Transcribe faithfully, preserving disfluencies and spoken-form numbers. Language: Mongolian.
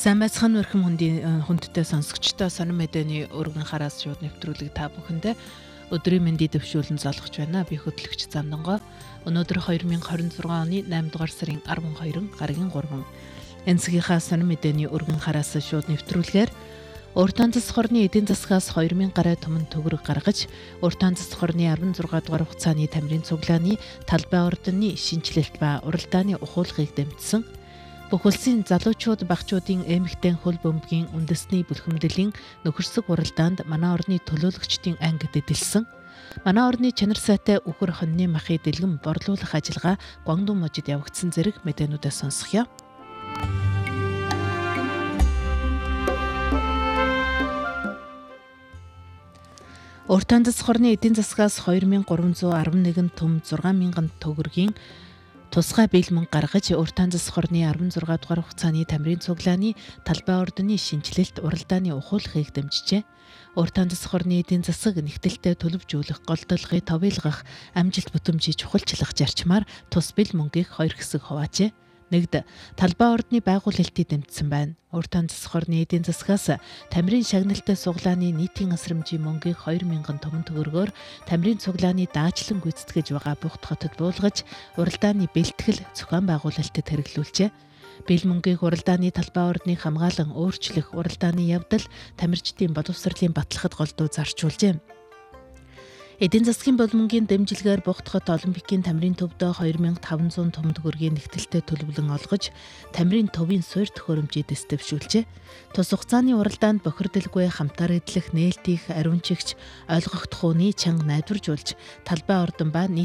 Сайн байцгаана уу өрхөм хүндийн хүндтэй сонсогчдоо сонин мэдээний өргөн хараас шууд нэвтрүүлэг та бүхэндээ өдрийн мэндийг дэвшүүлэн залгаж байна. Би хөтлөгч Замдангой. Өнөөдөр хоёр мянга хорин зургаан оны наймд дугаар сарын арван хоёрын гарагийн гурван. Энэ цагийнхаа сонин мэдээний өргөн хараас шууд нэвтрүүлгээр Уртан цэс хорны эдийн засгаас хоёр мянга гаруй түмэн төгрөг гаргаж, Уртан цэс хорны арван зургаан дугаар хугацааны тамирын цуглааны талбай ордны шинжилэлт ба уралдааны ухуулгыг дэмжсэн. Бүх улсын залуучууд багчуудын эмэгтэй хөл бөмбөгийн үндэсний бүлхэмдлийн нөхөрсөг уралдаанд манай орны төлөөлөгчдийн анги дидэлсэн. Манай орны чанар сайтай үхэр хоньны махыг дэлгэн борлуулах ажиллагаа Гуандун мужид явагдсан зэрэг мэдээнүүдээ сонсгоё. Уртан цэс хорны эдийн засгаас хоёр мянга гурван зуун арван нэгэн төм зургаан мянган төгрөгийн тусгай бэл мөнгө гаргаж, Уртан цэс хорны арван зургаан дугаар хугацааны тамирын цуглааны талбай ордны шинжилэлт уралдааны ухуулгыг дэмжижээ. Уртан цэс хорны эдийн засаг нэгтэлтэд төлөвжүүлэх, голдолгыг товийлгах, амжилт бүтэмжийг чухалчлах зарчмаар тус бэл мөнгийг хоёр хэсэг хуваажээ. Нэгд талбай ордны байгуулалтыг дэмжсэн байна. Уртан цэс хорны эдийн засгаас тамирын шагналтай суглааны нийтийн асрамжийн мөнгийг хоёр мянган түмэн төгрөгөөр тамирын цуглааны даажлан гүйцэтгэж байгаа Бухт хотод буулгаж, уралдааны бэлтгэл зохион байгуулалтад хэрэглүүлжээ. Бэл мөнгийг уралдааны талбай ордны хамгаалан өөрчлөх, уралдааны явдал тамирчдын боловсролын баталгахад голдуу зарчуулжээ. Эдийн засгийн болмонгийн дэмжлэгээр Бухт хот Олимпикийн тамирын төвдөө хоёр мянга таван зуун түмэн төгрөгийн нэгтэлтэд төлөвлөн олгож, тамирын төвийн суурь төхөөрөмжийг дэвшүүлжээ. Тус хугацааны уралдаанд бохирдолгүй хамтаар эдлэх, нээлтийх, ариунчигч, ойлгох тухууны чанга найдваржуулж, талбай ордон ба